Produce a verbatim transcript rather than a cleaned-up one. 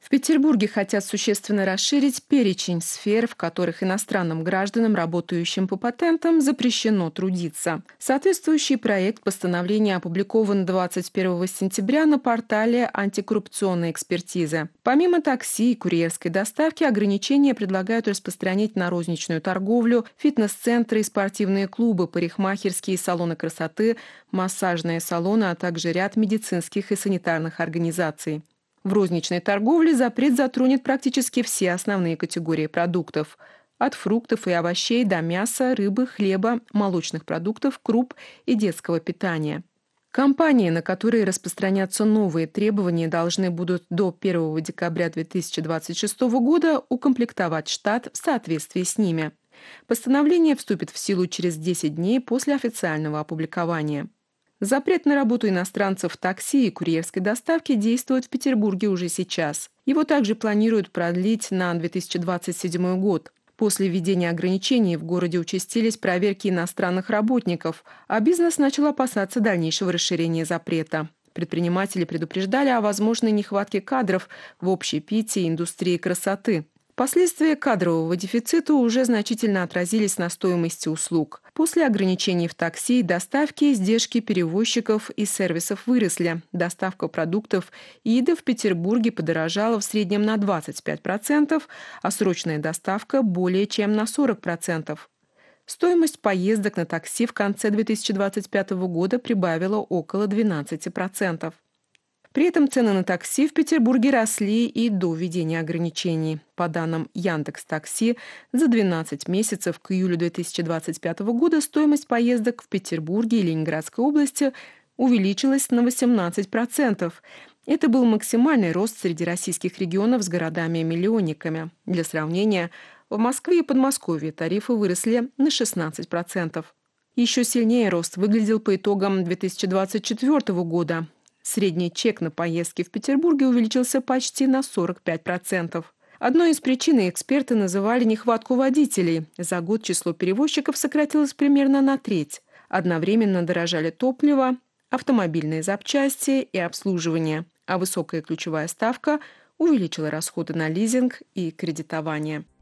В Петербурге хотят существенно расширить перечень сфер, в которых иностранным гражданам, работающим по патентам, запрещено трудиться. Соответствующий проект постановления опубликован двадцать первого сентября на портале антикоррупционной экспертизы. Помимо такси и курьерской доставки, ограничения предлагают распространить на розничную торговлю, фитнес-центры и спортивные клубы, парикмахерские салоны красоты, массажные салоны, а также ряд медицинских и санитарных организаций. В розничной торговле запрет затронет практически все основные категории продуктов. От фруктов и овощей до мяса, рыбы, хлеба, молочных продуктов, круп и детского питания. Компании, на которые распространятся новые требования, должны будут до первого декабря две тысячи двадцать шестого года укомплектовать штат в соответствии с ними. Постановление вступит в силу через десять дней после официального опубликования. Запрет на работу иностранцев в такси и курьерской доставке действует в Петербурге уже сейчас. Его также планируют продлить на две тысячи двадцать седьмой год. После введения ограничений в городе участились проверки иностранных работников, а бизнес начал опасаться дальнейшего расширения запрета. Предприниматели предупреждали о возможной нехватке кадров в общепите и индустрии красоты. Последствия кадрового дефицита уже значительно отразились на стоимости услуг. После ограничений в такси и доставке издержки перевозчиков и сервисов выросли. Доставка продуктов ИДА в Петербурге подорожала в среднем на двадцать пять процентов, а срочная доставка более чем на сорок процентов. Стоимость поездок на такси в конце две тысячи двадцать пятого года прибавила около двенадцати процентов. При этом цены на такси в Петербурге росли и до введения ограничений. По данным Яндекс.Такси, за двенадцать месяцев к июлю две тысячи двадцать пятого года стоимость поездок в Петербурге и Ленинградской области увеличилась на восемнадцать процентов. Это был максимальный рост среди российских регионов с городами-миллионниками. Для сравнения, в Москве и Подмосковье тарифы выросли на шестнадцать процентов. Еще сильнее рост выглядел по итогам две тысячи двадцать четвёртого года. Средний чек на поездки в Петербурге увеличился почти на сорок пять процентов. Одной из причин эксперты называли нехватку водителей. За год число перевозчиков сократилось примерно на треть. Одновременно дорожали топливо, автомобильные запчасти и обслуживание, а высокая ключевая ставка увеличила расходы на лизинг и кредитование.